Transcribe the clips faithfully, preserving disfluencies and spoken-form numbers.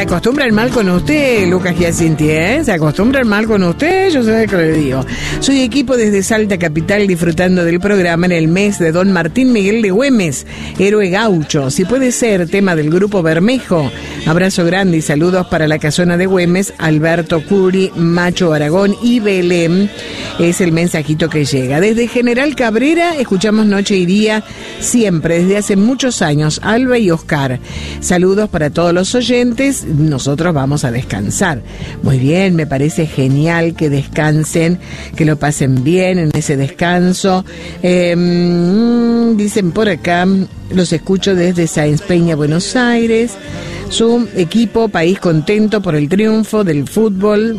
acostumbran mal con usted, Lucas Giacinti, ¿eh? Se acostumbran mal con usted, yo sé que le digo. Soy equipo desde Salta Capital disfrutando del programa en el mes de Don Martín Miguel de Güemes, héroe gaucho. Si puede ser, tema del grupo Bermejo. Abrazo grande y saludos para la casona de Güemes, Alberto Curi, Macho Aragón y Belén. Es el mensajito que llega. Desde General Cabrera escuchamos Noche y Día siempre, desde hace muchos años. Alba y Oscar. Saludos para todos los oyentes. Nosotros vamos a descansar. Muy bien, me parece genial que descansen, que lo pasen bien en ese descanso. Eh, dicen por acá, los escucho desde Sáenz Peña, Buenos Aires. Su equipo, país contento por el triunfo del fútbol.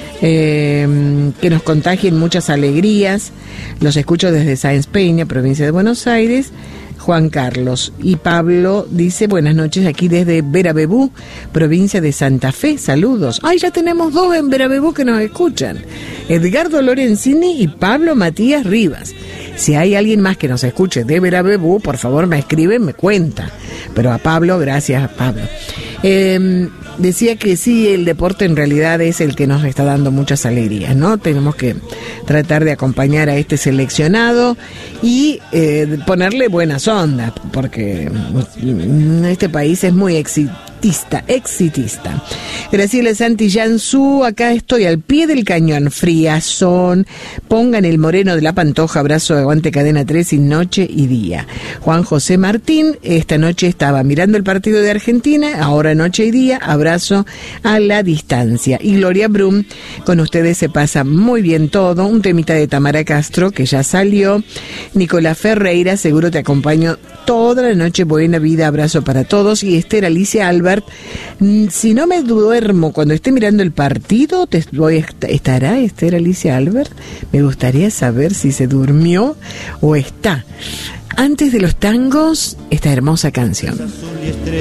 Eh, que nos contagien muchas alegrías. Los escucho desde Sáenz Peña, provincia de Buenos Aires. Juan Carlos. Y Pablo dice, buenas noches aquí desde Verabebú, provincia de Santa Fe. Saludos. Ay, ya tenemos dos en Verabebú que nos escuchan. Edgardo Lorenzini y Pablo Matías Rivas. Si hay alguien más que nos escuche de Verabebú, por favor me escribe, me cuenta. Pero a Pablo, gracias a Pablo. Eh, decía que sí, el deporte en realidad es el que nos está dando muchas alegrías, ¿no? Tenemos que tratar de acompañar a este seleccionado y eh, ponerle buenas ondas, porque este país es muy exitista, exitista. Graciela Santillán Su, acá estoy al pie del cañón, friazón, pongan el moreno de la Pantoja, abrazo, aguante Cadena tres y Noche y Día. Juan José Martín, esta noche estaba mirando el partido de Argentina, ahora Noche y Día, abrazo a la distancia. Y Gloria Brum, con ustedes se pasa muy bien todo, un temita de Tamara Castro que ya salió. Nicolás Ferreira, seguro te acompaño toda la noche, buena vida, abrazo para todos. Y Esther Alicia Albert, si no me duermo cuando esté mirando el partido, te voy, ¿estará Esther Alicia Albert? Me gustaría saber si se durmió o está. Antes de los tangos, esta hermosa canción.